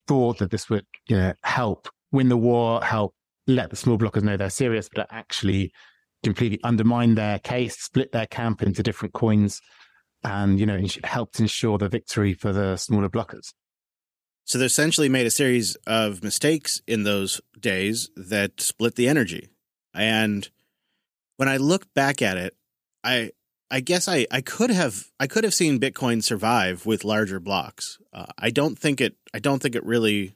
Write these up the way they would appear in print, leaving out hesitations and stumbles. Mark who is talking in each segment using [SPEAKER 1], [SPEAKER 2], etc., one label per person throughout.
[SPEAKER 1] thought that this would, help win the war, help let the small blockers know they're serious, but actually completely undermine their case, split their camp into different coins, and, helped ensure the victory for the smaller blockers.
[SPEAKER 2] So they essentially made a series of mistakes in those days that split the energy. And when I look back at it, I guess I could have seen Bitcoin survive with larger blocks. I don't think it really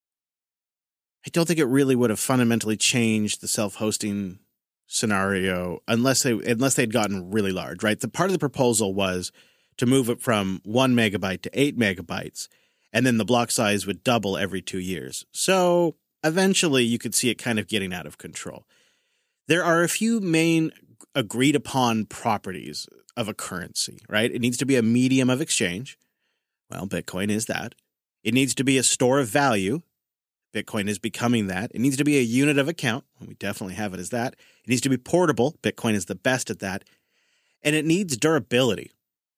[SPEAKER 2] would have fundamentally changed the self-hosting scenario unless they'd gotten really large, right? The part of the proposal was to move it from 1 megabyte to 8 megabytes, and then the block size would double every 2 years. So eventually you could see it kind of getting out of control. There are a few main agreed upon properties of a currency, right? It needs to be a medium of exchange. Well, Bitcoin is that. It needs to be a store of value. Bitcoin is becoming that. It needs to be a unit of account. We definitely have it as that. It needs to be portable. Bitcoin is the best at that. And it needs durability.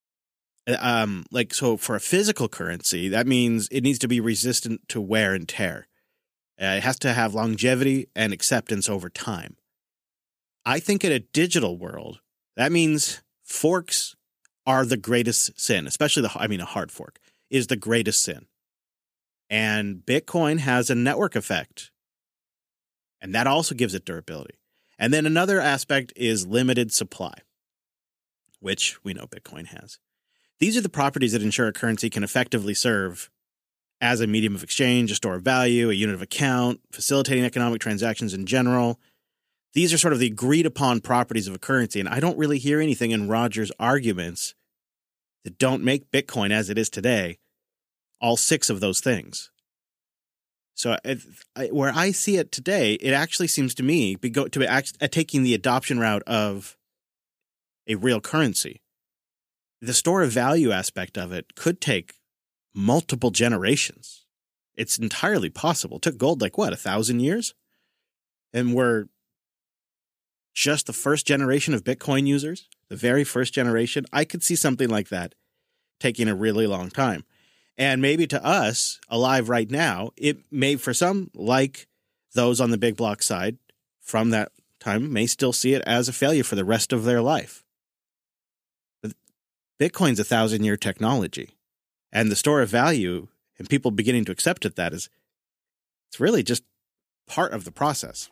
[SPEAKER 2] So for a physical currency, that means it needs to be resistant to wear and tear. It has to have longevity and acceptance over time. I think in a digital world, that means forks are the greatest sin, especially a hard fork is the greatest sin. And Bitcoin has a network effect, and that also gives it durability. And then another aspect is limited supply, which we know Bitcoin has. These are the properties that ensure a currency can effectively serve as a medium of exchange, a store of value, a unit of account, facilitating economic transactions in general. These are sort of the agreed upon properties of a currency, and I don't really hear anything in Roger's arguments that don't make Bitcoin as it is today all 6 of those things. So where I see it today, it actually seems to me taking the adoption route of a real currency. The store of value aspect of it could take multiple generations. It's entirely possible. It took gold 1,000 years? And we're just the first generation of Bitcoin users, the very first generation. I could see something like that taking a really long time. And maybe to us, alive right now, it may, for some, like those on the big block side from that time, may still see it as a failure for the rest of their life. But Bitcoin's a 1,000-year technology. And the store of value and people beginning to accept it's really just part of the process.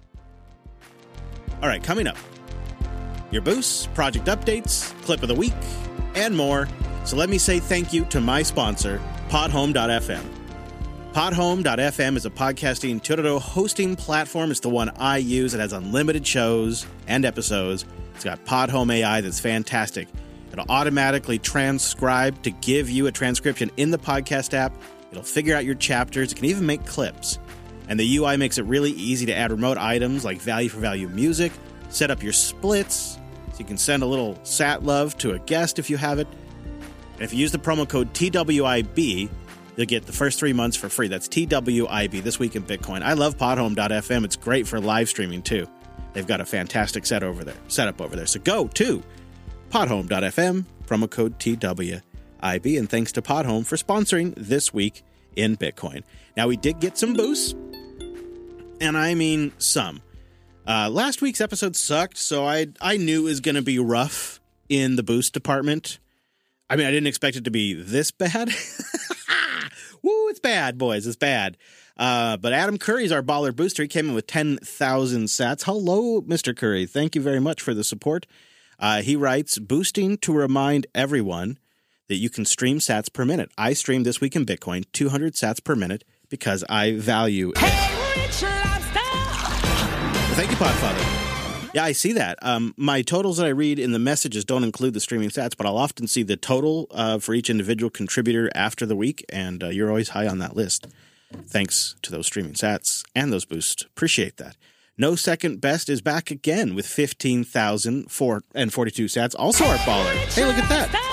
[SPEAKER 2] All right, coming up, your boosts, project updates, clip of the week, and more. So let me say thank you to my sponsor, Podhome.fm. Podhome.fm is a podcasting Toronto hosting platform. It's the one I use. It has unlimited shows and episodes. It's got Podhome AI that's fantastic. It'll automatically transcribe to give you a transcription in the podcast app. It'll figure out your chapters. It can even make clips. And the UI makes it really easy to add remote items like value-for-value music, set up your splits, so you can send a little sat love to a guest if you have it. And if you use the promo code TWIB, you'll get the first 3 months for free. That's TWIB, This Week in Bitcoin. I love Podhome.fm. It's great for live streaming, too. They've got a fantastic setup over there. So go to Podhome.fm, promo code TWIB, and thanks to Podhome for sponsoring This Week in Bitcoin. Now, we did get some boosts, and I mean some. Last week's episode sucked, so I knew it was going to be rough in the boost department. I mean, I didn't expect it to be this bad. Woo, it's bad, boys. It's bad. But Adam Curry's our baller booster. He came in with 10,000 sats. Hello, Mr. Curry. Thank you very much for the support. He writes, boosting to remind everyone that you can stream sats per minute. I stream This Week in Bitcoin, 200 sats per minute, because I value it. Hey, rich lifestyle. Thank you, Podfather. Yeah, I see that. My totals that I read in the messages don't include the streaming stats, but I'll often see the total for each individual contributor after the week, and you're always high on that list. Thanks to those streaming sats and those boosts. Appreciate that. No Second Best is back again with 15,042 sats. Also our baller. Hey, look at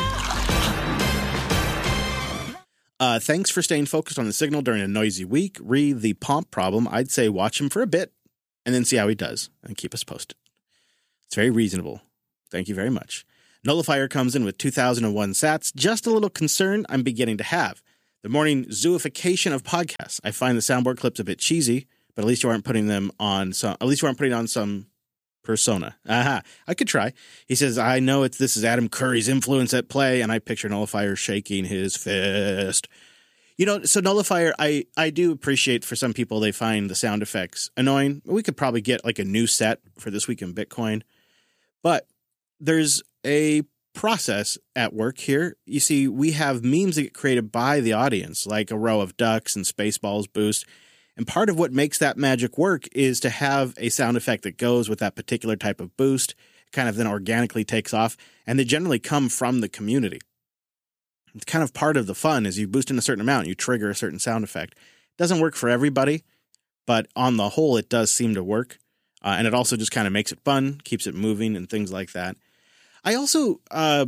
[SPEAKER 2] that. Thanks for staying focused on the signal during a noisy week. Re the Pomp problem. I'd say watch him for a bit and then see how he does and keep us posted. It's very reasonable. Thank you very much. Nullifier comes in with 2,001 sats. Just a little concern I'm beginning to have. The morning zooification of podcasts. I find the soundboard clips a bit cheesy, but at least you aren't putting them on some. At least you aren't putting on some persona. Aha! I could try. He says, "I know this is Adam Curry's influence at play," and I picture Nullifier shaking his fist. So Nullifier, I do appreciate for some people they find the sound effects annoying. We could probably get like a new set for This Week in Bitcoin, but there's a process at work here. You see, we have memes that get created by the audience, like a row of ducks and Spaceballs boost. And part of what makes that magic work is to have a sound effect that goes with that particular type of boost, kind of then organically takes off, and they generally come from the community. It's kind of part of the fun is you boost in a certain amount, you trigger a certain sound effect. It doesn't work for everybody, but on the whole, it does seem to work. And it also just kind of makes it fun, keeps it moving and things like that. I also,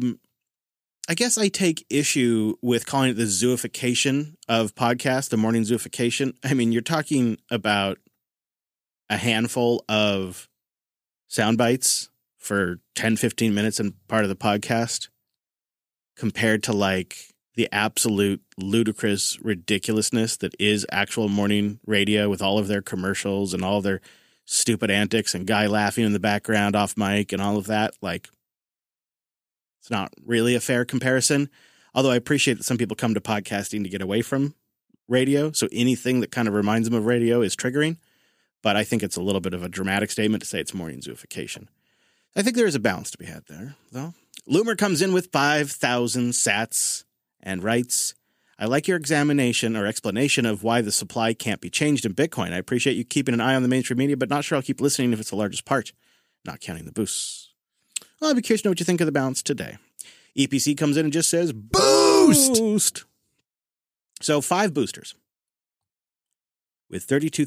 [SPEAKER 2] I guess I take issue with calling it the zooification of podcasts, the morning zooification. I mean, you're talking about a handful of sound bites for 10, 15 minutes in part of the podcast compared to like the absolute ludicrous ridiculousness that is actual morning radio with all of their commercials and all of their stupid antics and guy laughing in the background off mic and all of that. Like, it's not really a fair comparison, although I appreciate that some people come to podcasting to get away from radio. So anything that kind of reminds them of radio is triggering. But I think it's a little bit of a dramatic statement to say it's morning zooification. I think there is a balance to be had there, though. Loomer comes in with 5,000 sats and writes, "I like your examination or explanation of why the supply can't be changed in Bitcoin. I appreciate you keeping an eye on the mainstream media, but not sure I'll keep listening if it's the largest part, not counting the boosts. Well, I'd be curious to know what you think of the balance today." EPC comes in and just says, "Boost!" So 5 boosters with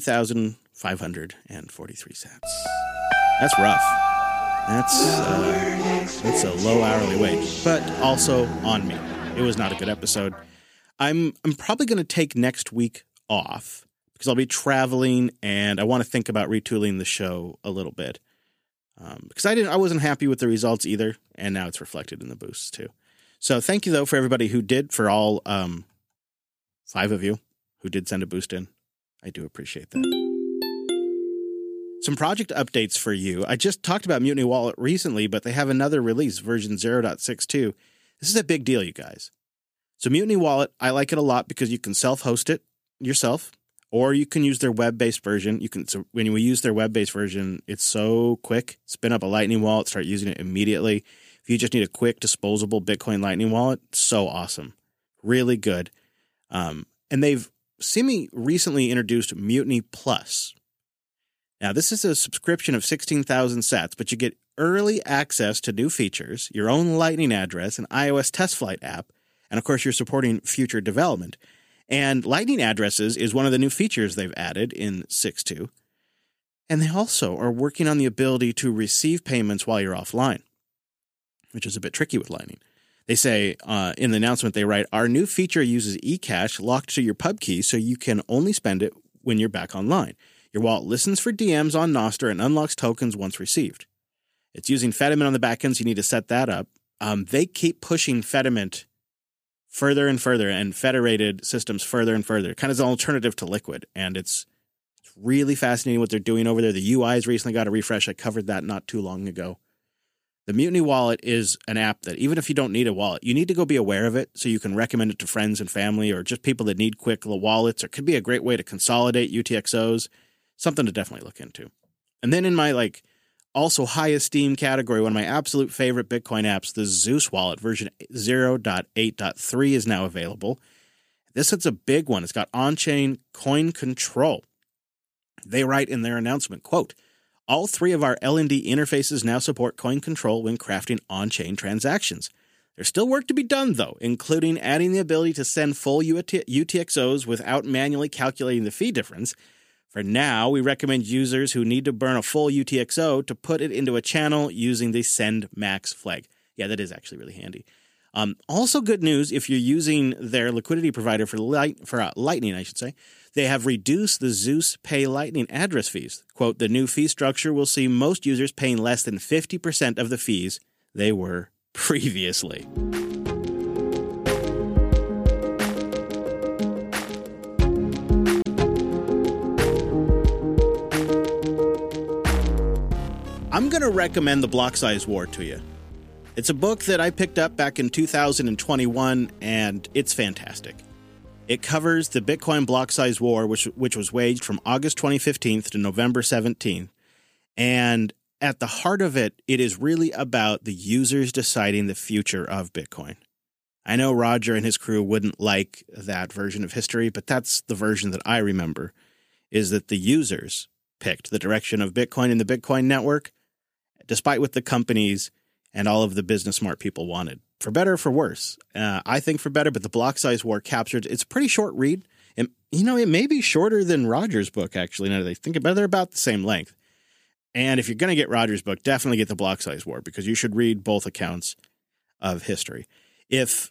[SPEAKER 2] 32,543 sats. That's rough. That's a low hourly wage, but also on me. It was not a good episode. I'm probably going to take next week off because I'll be traveling and I want to think about retooling the show a little bit. Because I wasn't happy with the results either, and now it's reflected in the boosts too. So thank you though for everybody who did, for all 5 of you who did send a boost in. I do appreciate that. Some project updates for you. I just talked about Mutiny Wallet recently, but they have another release, version 0.62. This is a big deal, you guys. So Mutiny Wallet, I like it a lot because you can self-host it yourself, or you can use their web-based version. So when we use their web-based version, it's so quick. Spin up a Lightning wallet, start using it immediately. If you just need a quick, disposable Bitcoin Lightning wallet, so awesome. Really good. And they've recently introduced Mutiny Plus. Now, this is a subscription of 16,000 sats, but you get early access to new features, your own Lightning address, an iOS test flight app, and of course, you're supporting future development. And Lightning addresses is one of the new features they've added in 6.2. And they also are working on the ability to receive payments while you're offline, which is a bit tricky with Lightning. They say in the announcement, they write, "Our new feature uses eCash locked to your pub key so you can only spend it when you're back online. Your wallet listens for DMs on Nostr and unlocks tokens once received." It's using Fedimint on the backend, so you need to set that up. They keep pushing Fedimint further and further and federated systems further and further, kind of as an alternative to Liquid. And it's really fascinating what they're doing over there. The UI's recently got a refresh. I covered that not too long ago. The Mutiny Wallet is an app that even if you don't need a wallet, you need to go be aware of it so you can recommend it to friends and family or just people that need quick little wallets. It could be a great way to consolidate UTXOs, something to definitely look into. And then in my also high esteem category, one of my absolute favorite Bitcoin apps, the Zeus wallet version 0.8.3 is now available. This is a big one. It's got on-chain coin control. They write in their announcement, quote, "All 3 of our LND interfaces now support coin control when crafting on-chain transactions. There's still work to be done, though, including adding the ability to send full UTXOs without manually calculating the fee difference. For now, we recommend users who need to burn a full UTXO to put it into a channel using the send max flag." Yeah, that is actually really handy. Also good news, if you're using their liquidity provider for Lightning, I should say, they have reduced the Zeus Pay Lightning address fees. Quote, "The new fee structure will see most users paying less than 50% of the fees they were previously." I'm going to recommend The Block Size War to you. It's a book that I picked up back in 2021, and it's fantastic. It covers the Bitcoin block size war, which was waged from August 2015 to November 17th. And at the heart of it, it is really about the users deciding the future of Bitcoin. I know Roger and his crew wouldn't like that version of history, but that's the version that I remember, is that the users picked the direction of Bitcoin and the Bitcoin network, despite what the companies and all of the business smart people wanted. For better or for worse. I think for better, but the block size war captured, it's a pretty short read. And, it may be shorter than Roger's book, actually, now that I think about it. They're about the same length. And if you're going to get Roger's book, definitely get the block size war, because you should read both accounts of history. If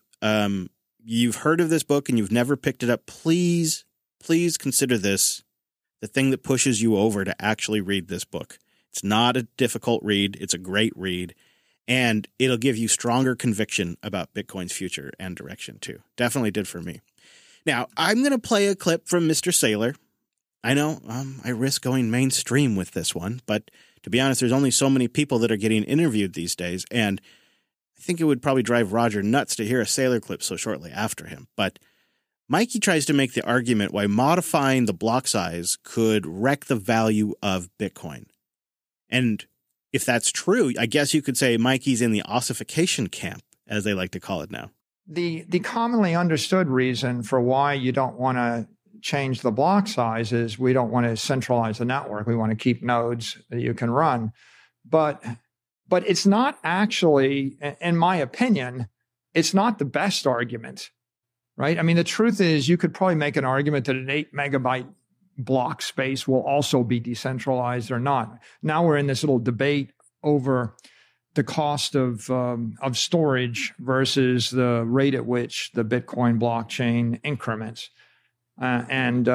[SPEAKER 2] you've heard of this book and you've never picked it up, please consider this the thing that pushes you over to actually read this book. It's not a difficult read. It's a great read. And it'll give you stronger conviction about Bitcoin's future and direction, too. Definitely did for me. Now, I'm going to play a clip from Mr. Saylor. I know I risk going mainstream with this one, but to be honest, there's only so many people that are getting interviewed these days, and I think it would probably drive Roger nuts to hear a Saylor clip so shortly after him. But Mikey tries to make the argument why modifying the block size could wreck the value of Bitcoin. And if that's true, I guess you could say Mikey's in the ossification camp, as they like to call it now.
[SPEAKER 3] The commonly understood reason for why you don't want to change the block size is we don't want to centralize the network. We want to keep nodes that you can run. But it's not actually, in my opinion, it's not the best argument, right? I mean, the truth is you could probably make an argument that an 8 megabyte block space will also be decentralized or not. Now we're in this little debate over the cost of storage versus the rate at which the Bitcoin blockchain increments. And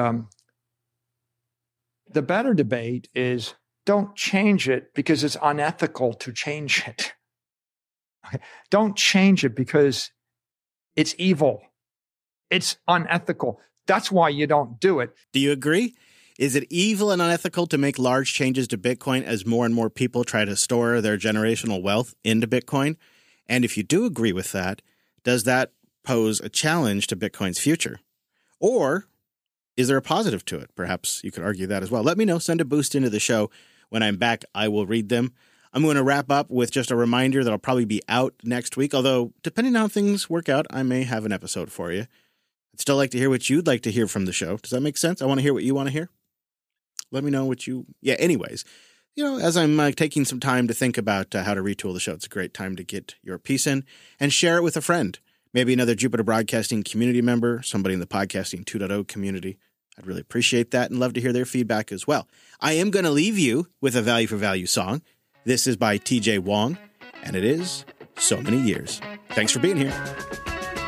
[SPEAKER 3] the better debate is don't change it because it's unethical to change it. Don't change it because it's evil. It's unethical. That's why you don't do it.
[SPEAKER 2] Do you agree? Is it evil and unethical to make large changes to Bitcoin as more and more people try to store their generational wealth into Bitcoin? And if you do agree with that, does that pose a challenge to Bitcoin's future? Or is there a positive to it? Perhaps you could argue that as well. Let me know. Send a boost into the show. When I'm back, I will read them. I'm going to wrap up with just a reminder that I'll probably be out next week, although depending on how things work out, I may have an episode for you. I'd still like to hear what you'd like to hear from the show. Does that make sense? I want to hear what you want to hear. Let me know what you... Yeah, anyways, as I'm taking some time to think about how to retool the show, it's a great time to get your piece in and share it with a friend. Maybe another Jupiter Broadcasting community member, somebody in the Podcasting 2.0 community. I'd really appreciate that and love to hear their feedback as well. I am going to leave you with a Value for Value song. This is by TJ Wong, and it is So Many Years. Thanks for being here.